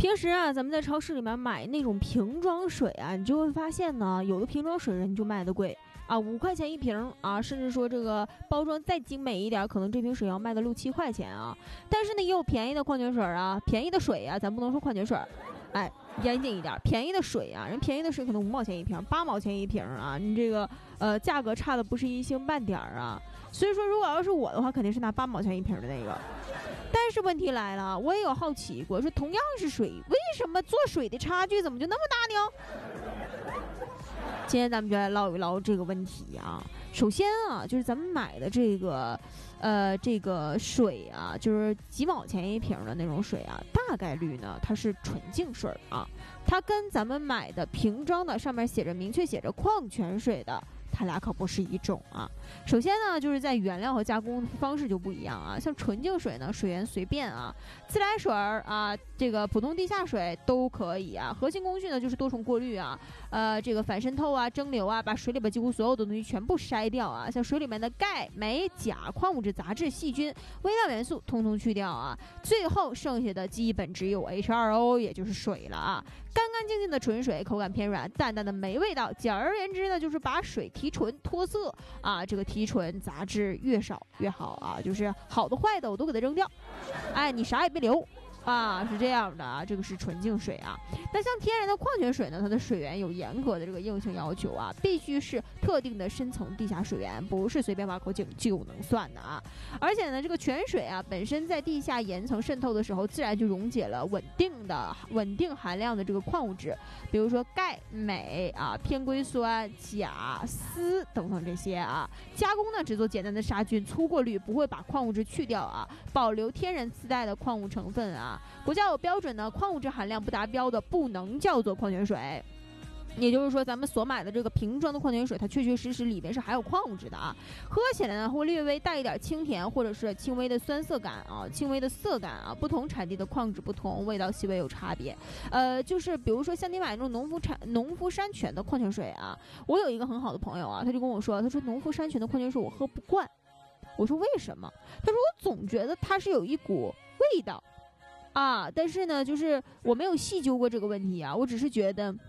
平时啊，咱们在超市里面买那种瓶装水啊，你就会发现呢，有的瓶装水人就卖的贵啊，5块钱一瓶啊，甚至说这个包装再精美一点，可能这瓶水要卖的6、7块钱啊。但是呢，也有便宜的矿泉水啊，便宜的水啊，咱不能说矿泉水，哎，严谨一点，便宜的水啊，人便宜的水可能5毛钱一瓶，8毛钱一瓶啊，你这个价格差的不是一星半点啊。所以说，如果要是我的话，肯定是拿8毛钱一瓶的那个。但是问题来了，我也有好奇过，说同样是水，为什么做水的差距怎么就那么大呢？今天咱们就来唠一唠这个问题啊。首先啊，就是咱们买的这个水啊，就是几毛钱一瓶的那种水啊，大概率呢它是纯净水啊，它跟咱们买的瓶装的上面明确写着矿泉水的，它俩可不是一种啊。首先呢，就是在原料和加工方式就不一样啊。像纯净水呢，水源随便啊，自来水啊，这个普通地下水都可以啊。核心工序呢就是多重过滤啊，这个反渗透啊、蒸馏啊，把水里边几乎所有的东西全部筛掉啊。像水里面的钙、镁、钾、矿物质、杂质、细菌、微量元素，通通去掉啊。最后剩下的基本只有 H2O， 也就是水了啊。干干净净的纯水，口感偏软，淡淡的没味道。简而言之呢，就是把水提纯脱色啊，这个提纯杂质越少越好啊，就是好的坏的我都给它扔掉，哎，你啥也别留啊，是这样的啊，这个是纯净水啊。那像天然的矿泉水呢，它的水源有严格的这个硬性要求啊，必须是特定的深层地下水源，不是随便挖口井就能算的啊。而且呢，这个泉水啊，本身在地下岩层渗透的时候，自然就溶解了稳定含量的这个矿物质，比如说钙、镁啊、偏硅酸、钾、锶等等这些啊。加工呢，只做简单的杀菌、粗过滤，不会把矿物质去掉啊，保留天然自带的矿物成分啊。国家有标准呢，矿物质含量不达标的不能叫做矿泉水。也就是说，咱们所买的这个瓶装的矿泉水，它确确实实里面是含有矿物质的啊，喝起来呢会略微带一点清甜，或者是轻微的酸涩感啊，轻微的涩感啊。不同产地的矿质不同，味道细微有差别。就是比如说像你买那种农夫山泉的矿泉水啊，我有一个很好的朋友啊，他就跟我说，他说农夫山泉的矿泉水我喝不惯。我说为什么？他说我总觉得它是有一股味道啊，但是呢，就是我没有细究过这个问题啊，我只是觉得，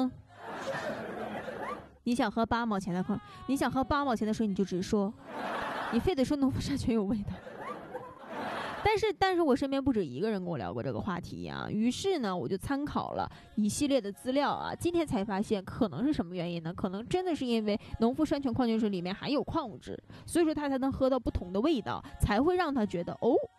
你想喝8毛钱的你想喝8毛钱的水，你就直说，你非得说农夫山泉有味道。但是我身边不止一个人跟我聊过这个话题啊，于是呢，我就参考了一系列的资料啊，今天才发现可能是什么原因呢？可能真的是因为农夫山泉矿泉水里面含有矿物质，所以说它才能喝到不同的味道，才会让他觉得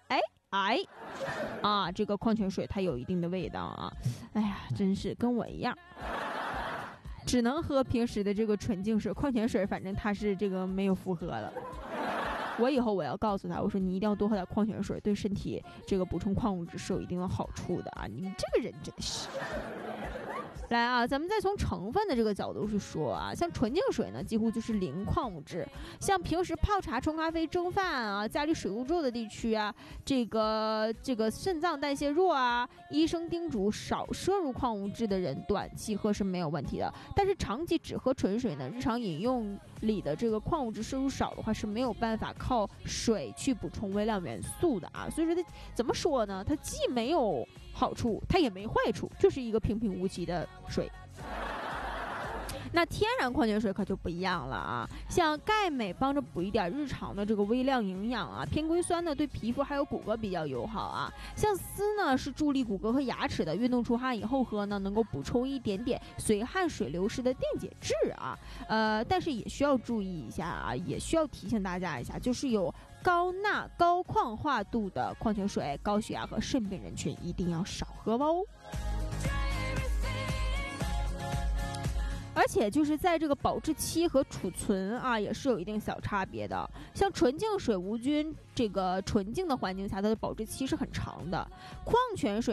这个矿泉水它有一定的味道啊。哎呀，真是跟我一样。只能喝平时的这个纯净水，矿泉水反正它是这个没有负荷了。我以后我要告诉他，我说你一定要多喝点矿泉水，对身体这个补充矿物质是有一定的好处的啊！你们这个人真的是。来啊，咱们再从成分的这个角度去说啊，像纯净水呢，几乎就是零矿物质。像平时泡茶、冲咖啡、蒸饭啊，家里水务弱的地区啊，这个肾脏代谢弱啊，医生叮嘱少摄入矿物质的人，短期喝是没有问题的。但是长期只喝纯水呢，日常饮用里的这个矿物质摄入少的话，是没有办法靠水去补充微量元素的啊。所以说它怎么说呢？它既没有好处，它也没坏处，就是一个平平无奇的水。那天然矿泉水可就不一样了啊，像钙镁帮着补一点日常的这个微量营养啊，偏硅酸呢对皮肤还有骨骼比较友好啊，像锶呢是助力骨骼和牙齿的，运动出汗以后喝呢能够补充一点点随汗水流失的电解质啊，但是也需要注意一下啊，也需要提醒大家一下，就是有高钠高矿化度的矿泉水，高血压和肾病人群一定要少喝哦。而且就是在这个保质期和储存啊，也是有一定小差别的。像纯净水无菌这个纯净的环境下，它的保质期是很长的。矿泉水